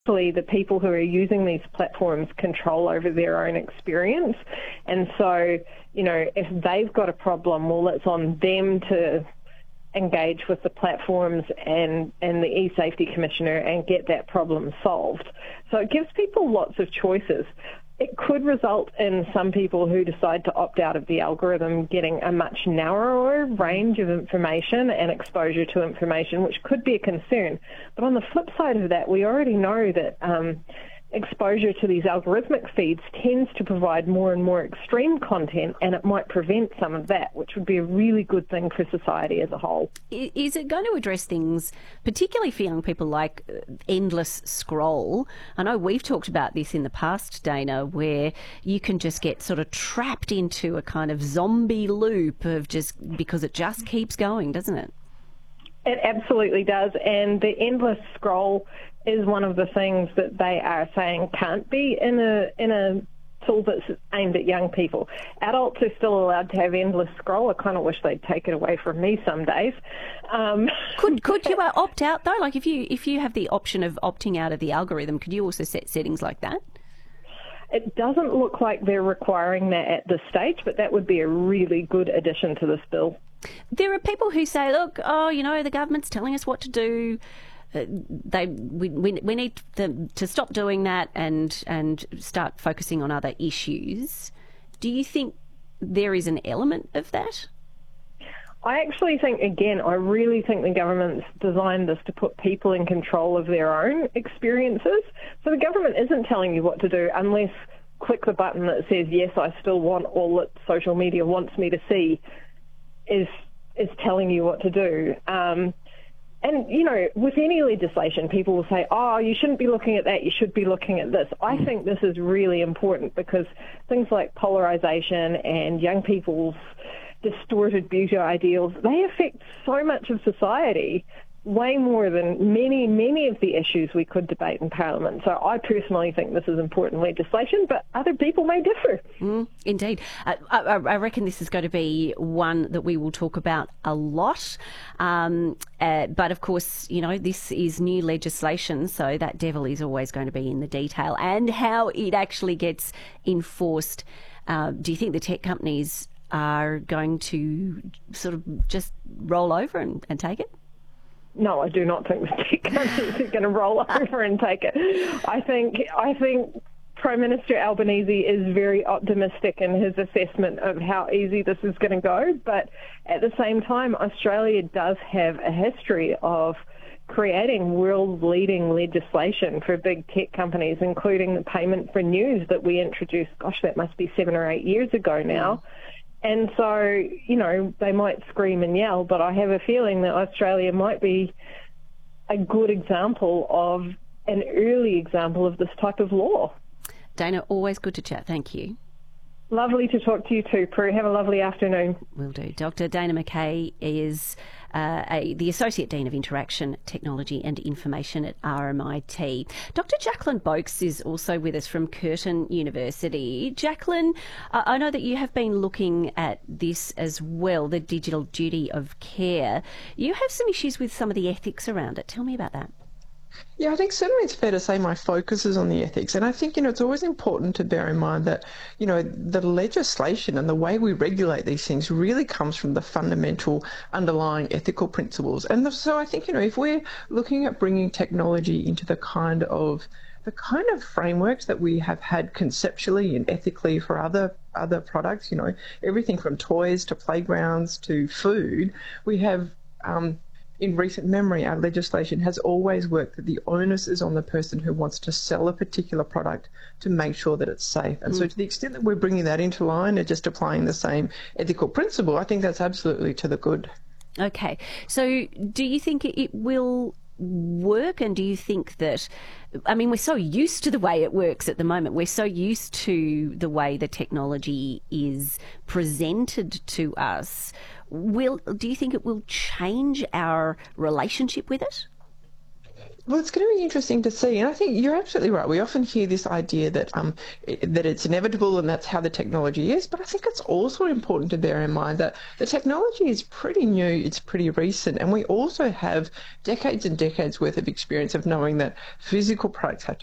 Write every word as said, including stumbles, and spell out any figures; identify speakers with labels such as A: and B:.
A: Actually, the people who are using these platforms control over their own experience. And so, you know, if they've got a problem, well, it's on them to engage with the platforms and, and the e-safety commissioner and get that problem solved. So it gives people lots of choices. It could result in some people who decide to opt out of the algorithm getting a much narrower range of information and exposure to information, which could be a concern. But on the flip side of that, we already know that um, exposure to these algorithmic feeds tends to provide more and more extreme content, and it might prevent some of that, which would be a really good thing for society as a whole.
B: Is it going to address things, particularly for young people, like endless scroll? I know we've talked about this in the past, Dana, where you can just get sort of trapped into a kind of zombie loop of just because it just keeps going, doesn't it?
A: It absolutely does, and the endless scroll is one of the things that they are saying can't be in a in a tool that's aimed at young people. Adults are still allowed to have endless scroll. I kind of wish they'd take it away from me some days. Um,
B: could could you uh, opt out though? Like if you if you have the option of opting out of the algorithm, could you also set settings like that?
A: It doesn't look like they're requiring that at this stage, but that would be a really good addition to this bill.
B: There are people who say, look, oh, you know, the government's telling us what to do. Uh, they we, we we need them to stop doing that and and start focusing on other issues. Do you think there is an element of that?
A: I actually think, again, I really think the government's designed this to put people in control of their own experiences. So the government isn't telling you what to do unless click the button that says, yes, I still want all that social media wants me to see, is is telling you what to do. Um, and, you know, with any legislation, people will say, oh, you shouldn't be looking at that, you should be looking at this. I think this is really important because things like polarisation and young people's distorted beauty ideals, they affect so much of society, way more than many, many of the issues we could debate in Parliament. So I personally think this is important legislation, but other people may differ.
B: Mm, indeed. Uh, I, I reckon this is going to be one that we will talk about a lot. Um, uh, but of course, you know, this is new legislation, so that devil is always going to be in the detail and how it actually gets enforced. Uh, do you think the tech companies are going to sort of just roll over and, and take it?
A: No, I do not think the tech companies are going to roll over and take it. I think I think Prime Minister Albanese is very optimistic in his assessment of how easy this is going to go. But at the same time, Australia does have a history of creating world-leading legislation for big tech companies, including the payment for news that we introduced, gosh, that must be seven or eight years ago now. And so, you know, they might scream and yell, but I have a feeling that Australia might be a good example of an early example of this type of law.
B: Dana, always good to chat. Thank you.
A: Lovely to talk to you too, Prue. Have a lovely afternoon.
B: Will do. Doctor Dana McKay is uh, a, the Associate Dean of Interaction, Technology and Information at R M I T. Doctor Jacqueline Boakes is also with us from Curtin University. Jacqueline, uh, I know that you have been looking at this as well, the digital duty of care. You have some issues with some of the ethics around it. Tell me about that.
C: Yeah, I think certainly it's fair to say my focus is on the ethics. And I think, you know, it's always important to bear in mind that, you know, the legislation and the way we regulate these things really comes from the fundamental underlying ethical principles. And the, so I think, you know, if we're looking at bringing technology into the kind of the kind of frameworks that we have had conceptually and ethically for other other products, you know, everything from toys to playgrounds to food, we have um, in recent memory, our legislation has always worked that the onus is on the person who wants to sell a particular product to make sure that it's safe. And mm. so to the extent that we're bringing that into line and just applying the same ethical principle, I think that's absolutely to the good.
B: Okay. So do you think it will work, and do you think that, I mean, we're so used to the way it works at the moment, we're so used to the way the technology is presented to us, will do you think it will change our relationship with it?
C: Well, it's going to be interesting to see, and I think you're absolutely right. We often hear this idea that um that it's inevitable and that's how the technology is, but I think it's also important to bear in mind that the technology is pretty new, it's pretty recent, and we also have decades and decades worth of experience of knowing that physical products have